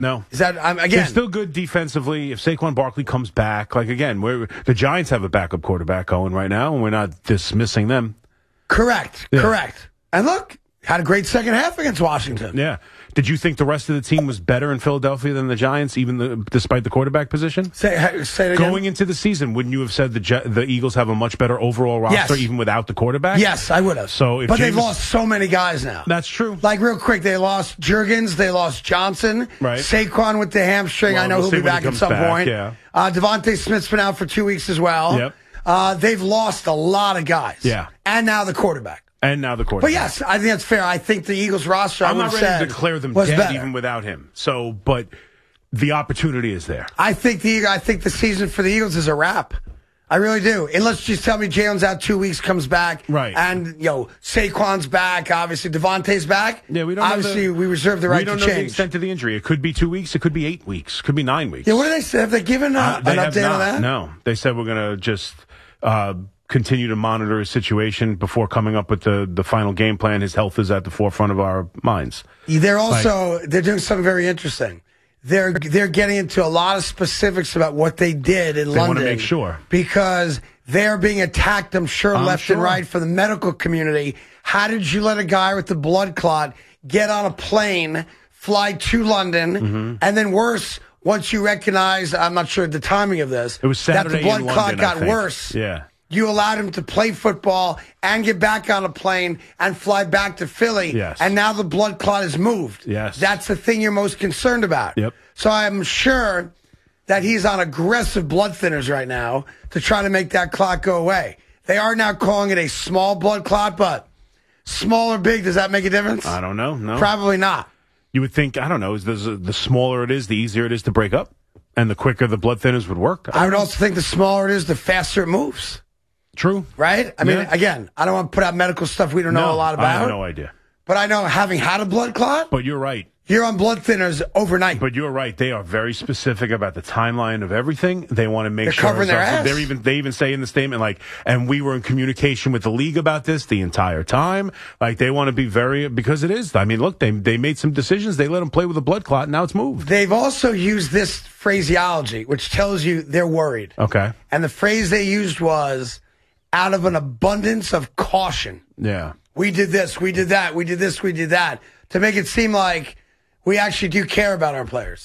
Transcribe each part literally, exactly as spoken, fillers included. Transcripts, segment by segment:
No. Is that, um, again. They're still good defensively. If Saquon Barkley comes back, like, again, we're, the Giants have a backup quarterback going right now, and we're not dismissing them. Correct. Yeah. Correct. And look, had a great second half against Washington. Yeah. Did you think the rest of the team was better in Philadelphia than the Giants, even the, despite the quarterback position? Say, say it again. Going into the season, wouldn't you have said the the Eagles have a much better overall roster, yes. even without the quarterback? Yes, I would have. So, if but James, they've lost so many guys now. That's true. Like, real quick, they lost Juergens, they lost Johnson, right. Saquon with the hamstring. Well, I know we'll he'll be back he at some back, point. Yeah. Uh, Devontae Smith's been out for two weeks as well. Yep. Uh, they've lost a lot of guys. Yeah. And now the quarterback. And now the quarterback. But yes, I think that's fair. I think the Eagles roster, I'm I not would ready say, to declare them was dead better. even without him. So, but the opportunity is there. I think the I think the season for the Eagles is a wrap. I really do. Unless you tell me Jalen's out two weeks, comes back, right? And you know Saquon's back. Obviously, Devontae's back. Yeah, we don't. Obviously, the, we reserve the right to change. We to don't know change. the extent of the injury. It could be two weeks. It could be eight weeks. It could be nine weeks. Yeah, what do they say? Have they given uh, uh, they an have update not, on that? No, they said we're going to just. Uh, continue to monitor his situation before coming up with the, the final game plan. His health is at the forefront of our minds. They're also like, they're doing something very interesting. They're they're getting into a lot of specifics about what they did in they London. They want to make sure. Because they're being attacked, I'm sure, I'm left sure. and right from the medical community. How did you let a guy with the blood clot get on a plane, fly to London, mm-hmm. and then worse, once you recognize, I'm not sure the timing of this, it was Saturday that the blood in clot London, got worse. Yeah. You allowed him to play football and get back on a plane and fly back to Philly. Yes. And now the blood clot is moved. Yes. That's the thing you're most concerned about. Yep. So I'm sure that he's on aggressive blood thinners right now to try to make that clot go away. They are now calling it a small blood clot, but small or big, does that make a difference? I don't know. No. Probably not. You would think, I don't know, is the, the smaller it is, the easier it is to break up? And the quicker the blood thinners would work? I, I would also think the smaller it is, the faster it moves. True. Right? I mean, yeah. again, I don't want to put out medical stuff we don't know no, a lot about. I have no idea. But I know having had a blood clot. But you're right. You're on blood thinners overnight. But you're right. They are very specific about the timeline of everything. They want to make They're sure. covering their ass. They're even, they even say in the statement, like, and we were in communication with the league about this the entire time. Like, they want to be very, because it is. I mean, look, they they made some decisions. They let them play with a blood clot, and now it's moved. They've also used this phraseology, which tells you they're worried. Okay. And the phrase they used was, out of an abundance of caution. Yeah. We did this, we did that, we did this, we did that, to make it seem like we actually do care about our players.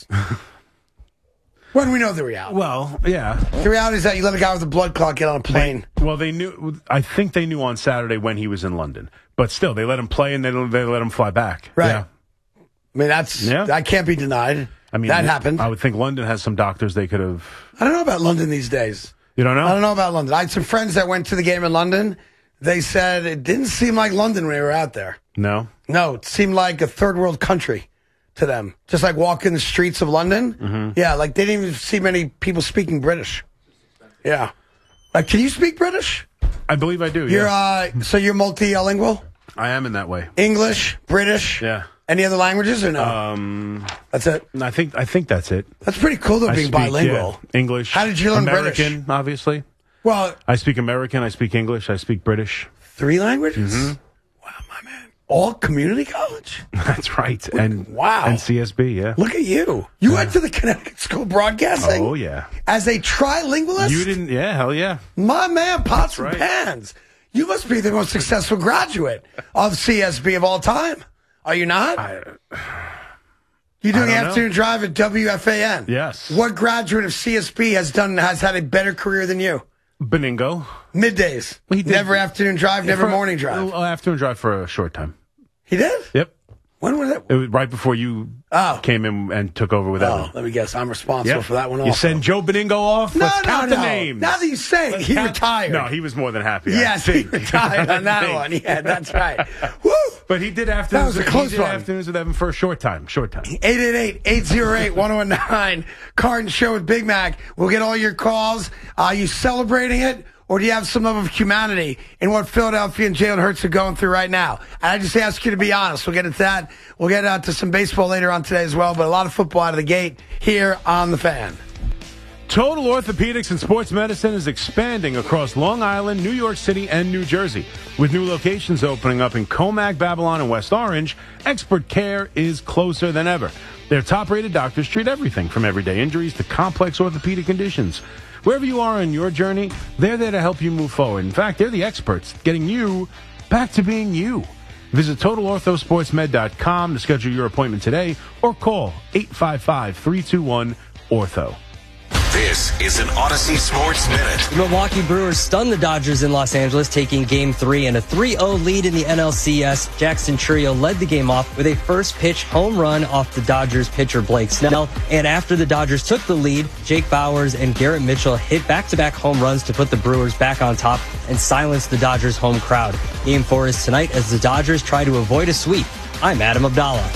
When we know the reality. Well, yeah. The reality is that you let a guy with a blood clot get on a plane. They, well, they knew, I think they knew on Saturday when he was in London. But still, they let him play and they, they let him fly back. Right. Yeah. I mean, that's, yeah. that can't be denied. I mean, that happened. I would think London has some doctors they could have. I don't know about London these days. You don't know? I don't know about London. I had some friends that went to the game in London. They said it didn't seem like London when we were out there. No? No, it seemed like a third world country to them. Just like walking the streets of London. Mm-hmm. Yeah, like they didn't even see many people speaking British. Yeah. Like, can you speak British? I believe I do, You're, yeah. uh, so you're multilingual? I am in that way. English, British? Yeah. Any other languages or no? Um, that's it? I think I think that's it. That's pretty cool, though, I being speak, bilingual. Yeah, English. How did you learn American, British? American, obviously. Well, I speak American, I speak English, I speak British. Three languages? Mm-hmm. Wow, my man. All community college? That's right. And wow. And C S B, yeah. Look at you. You yeah. went to the Connecticut School of Broadcasting? Oh, yeah. As a trilingualist? You didn't, yeah, hell yeah. My man, pots That's and right. pans. You must be the most successful graduate of C S B of all time. Are you not? I, You're doing I don't afternoon know. drive at W F A N. Yes. What graduate of C S B has done has had a better career than you? Beningo. Middays. Well, he did- Never afternoon drive, never For- morning drive. Well, afternoon drive for a short time. He did? Yep. When was that? It was right before you Oh. came in and took over with Oh, Evan. let me guess. I'm responsible Yep. for that one You also. send Joe Beningo off? No, Let's no, count no. the names. Now that you say it, Let's he count- retired. No, he was more than happy. I Yes, he think. retired on that I think. one. Yeah, that's right. Woo! But he did afternoons. That was a he close did one. afternoons with Evan for a short time. Short time. eight eight eight, eight oh eight, one oh one nine. Carton Show with Big Mac. We'll get all your calls. Are you celebrating it, or do you have some love of humanity in what Philadelphia and Jalen Hurts are going through right now? And I just ask you to be honest. We'll get into that. We'll get out to some baseball later on today as well, but a lot of football out of the gate here on The Fan. Total Orthopedics and Sports Medicine is expanding across Long Island, New York City, and New Jersey. With new locations opening up in Commack, Babylon, and West Orange, expert care is closer than ever. Their top-rated doctors treat everything from everyday injuries to complex orthopedic conditions. Wherever you are on your journey, they're there to help you move forward. In fact, they're the experts getting you back to being you. Visit Total Ortho Sports Med dot com to schedule your appointment today or call eight five five, three two one, O R T H O. This is an Odyssey Sports Minute. The Milwaukee Brewers stunned the Dodgers in Los Angeles, taking Game three and a three oh lead in the N L C S. Jackson Trio led the game off with a first-pitch home run off the Dodgers pitcher Blake Snell. And after the Dodgers took the lead, Jake Bauers and Garrett Mitchell hit back-to-back home runs to put the Brewers back on top and silence the Dodgers' home crowd. Game four is tonight as the Dodgers try to avoid a sweep. I'm Adam Abdallah.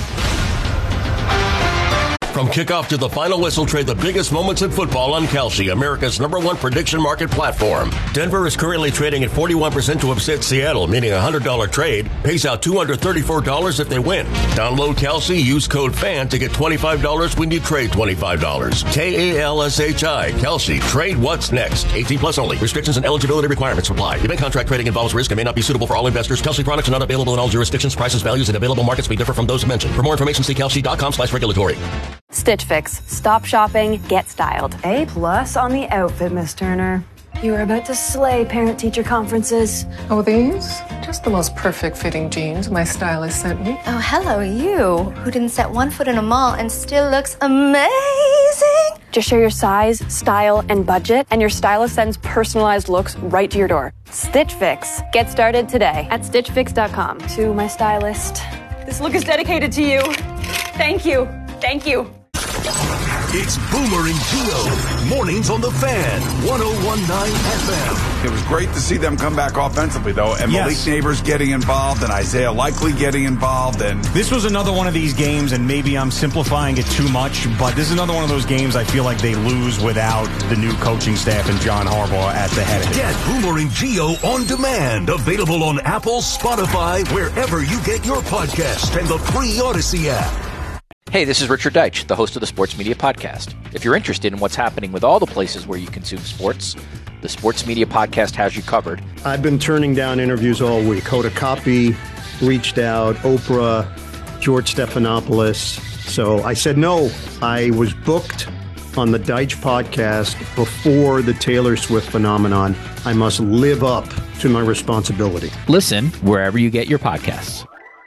From kickoff to the final whistle, trade the biggest moments in football on Kalshi, America's number one prediction market platform. Denver is currently trading at forty-one percent to upset Seattle, meaning a one hundred dollars trade pays out two hundred thirty-four dollars if they win. Download Kalshi, use code FAN to get twenty-five dollars when you trade twenty-five dollars. K A L S H I, Kalshi. Trade what's next. eighteen plus only. Restrictions and eligibility requirements apply. Event contract trading involves risk and may not be suitable for all investors. Kalshi products are not available in all jurisdictions. Prices, values, and available markets may differ from those mentioned. For more information, see kalshi dot com slash regulatory. Stitch Fix. Stop shopping, get styled. A plus on the outfit, Miss Turner. You are about to slay parent-teacher conferences. Oh, these? Just the most perfect fitting jeans my stylist sent me. Oh, hello, you, who didn't set one foot in a mall and still looks amazing. Just share your size, style, and budget, and your stylist sends personalized looks right to your door. Stitch Fix. Get started today at stitch fix dot com. To my stylist, this look is dedicated to you. Thank you. Thank you. It's Boomer and Gio. Mornings on the Fan, one oh one point nine F M. It was great to see them come back offensively, though, and yes. Malik Neighbors getting involved, and Isaiah Likely getting involved. And this was another one of these games, and maybe I'm simplifying it too much, but this is another one of those games I feel like they lose without the new coaching staff and John Harbaugh at the head of it. Get Boomer and Gio on demand. Available on Apple, Spotify, wherever you get your podcasts, and the free Odyssey app. Hey, this is Richard Deitch, the host of the Sports Media Podcast. If you're interested in what's happening with all the places where you consume sports, the Sports Media Podcast has you covered. I've been turning down interviews all week. Hoda Kotb reached out, Oprah, George Stephanopoulos. So I said no. I was booked on the Deitch Podcast before the Taylor Swift phenomenon. I must live up to my responsibility. Listen wherever you get your podcasts.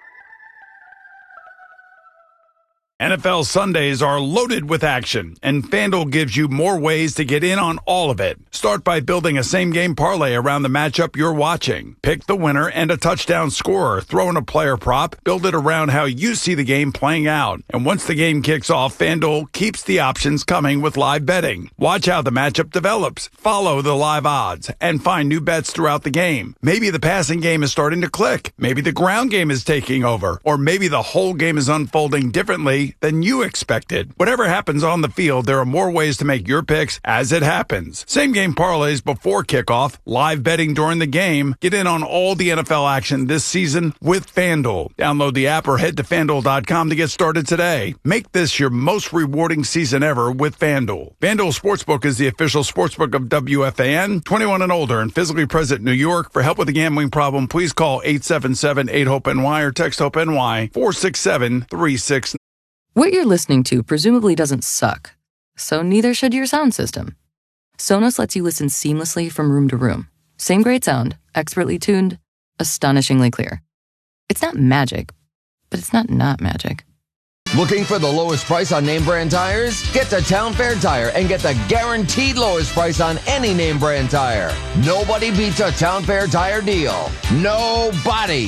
N F L Sundays are loaded with action, and FanDuel gives you more ways to get in on all of it. Start by building a same-game parlay around the matchup you're watching. Pick the winner and a touchdown scorer. Throw in a player prop. Build it around how you see the game playing out. And once the game kicks off, FanDuel keeps the options coming with live betting. Watch how the matchup develops. Follow the live odds and find new bets throughout the game. Maybe the passing game is starting to click. Maybe the ground game is taking over. Or maybe the whole game is unfolding differently than you expected. Whatever happens on the field, there are more ways to make your picks as it happens. Same game parlays before kickoff, live betting during the game. Get in on all the N F L action this season with FanDuel. Download the app or head to FanDuel dot com to get started today. Make this your most rewarding season ever with FanDuel. FanDuel Sportsbook is the official sportsbook of W F A N. twenty-one and older and physically present in New York. For help with a gambling problem, please call eight seven seven, eight, hope N Y or text HOPE-NY four six seven, three six nine. What you're listening to presumably doesn't suck, so neither should your sound system. Sonos lets you listen seamlessly from room to room. Same great sound, expertly tuned, astonishingly clear. It's not magic, but it's not not magic. Looking for the lowest price on name brand tires? Get to Town Fair Tire and get the guaranteed lowest price on any name brand tire. Nobody beats a Town Fair Tire deal. Nobody.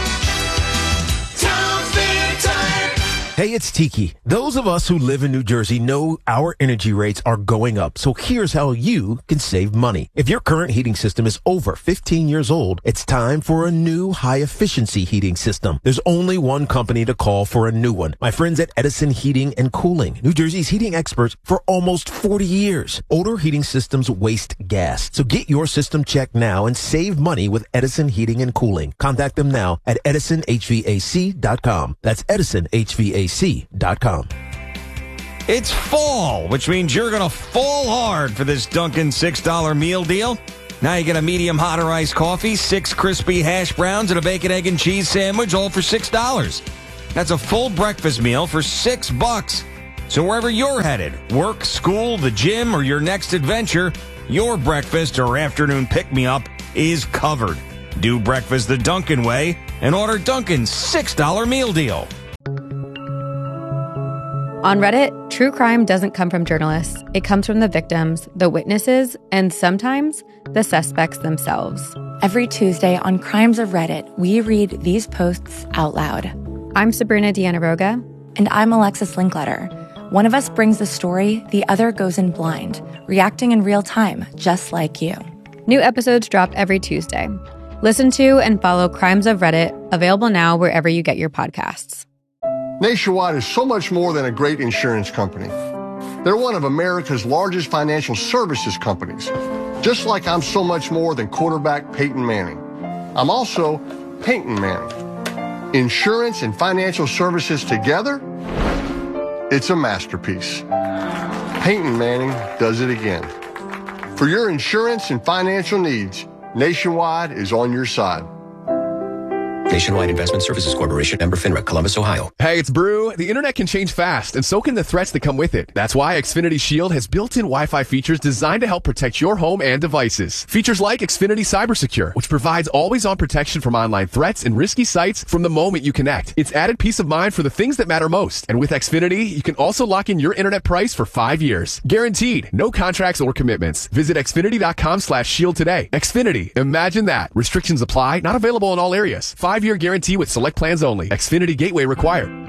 Town Fair Tire. Hey, it's Tiki. Those of us who live in New Jersey know our energy rates are going up, so here's how you can save money. If your current heating system is over fifteen years old, it's time for a new high-efficiency heating system. There's only one company to call for a new one. My friends at Edison Heating and Cooling, New Jersey's heating experts for almost forty years. Older heating systems waste gas, so get your system checked now and save money with Edison Heating and Cooling. Contact them now at edison h v a c dot com. That's edison h v a c dot com. It's fall, which means you're going to fall hard for this Dunkin' six dollar meal deal. Now you get a medium hot or iced coffee, six crispy hash browns, and a bacon, egg, and cheese sandwich, all for six dollars. That's a full breakfast meal for six bucks. So wherever you're headed, work, school, the gym, or your next adventure, your breakfast or afternoon pick-me-up is covered. Do breakfast the Dunkin' way and order Dunkin's six dollar meal deal. On Reddit, true crime doesn't come from journalists. It comes from the victims, the witnesses, and sometimes the suspects themselves. Every Tuesday on Crimes of Reddit, we read these posts out loud. I'm Sabrina Dianaroga. And I'm Alexis Linkletter. One of us brings the story, the other goes in blind, reacting in real time, just like you. New episodes drop every Tuesday. Listen to and follow Crimes of Reddit, available now wherever you get your podcasts. Nationwide is so much more than a great insurance company. They're one of America's largest financial services companies, just like I'm so much more than quarterback Peyton Manning. I'm also Peyton Manning. Insurance and financial services together, it's a masterpiece. Peyton Manning does it again. For your insurance and financial needs, Nationwide is on your side. Nationwide Investment Services Corporation, member FINRA, Columbus, Ohio. Hey, it's Brew. The internet can change fast, and so can the threats that come with it. That's why Xfinity Shield has built-in Wi-Fi features designed to help protect your home and devices. Features like Xfinity Cyber Secure, which provides always-on protection from online threats and risky sites from the moment you connect. It's added peace of mind for the things that matter most. And with Xfinity, you can also lock in your internet price for five years. Guaranteed. No contracts or commitments. Visit Xfinity.com slash shield today. Xfinity. Imagine that. Restrictions apply. Not available in all areas. Five-year guarantee with select plans only. Xfinity Gateway required.